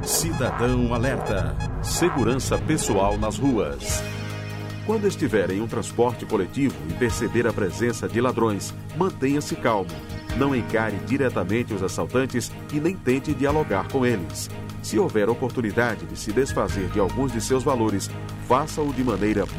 Cidadão Alerta. Segurança pessoal nas ruas. Quando estiver em um transporte coletivo e perceber a presença de ladrões, mantenha-se calmo. Não encare diretamente os assaltantes e nem tente dialogar com eles. Se houver oportunidade de se desfazer de alguns de seus valores, faça-o de maneira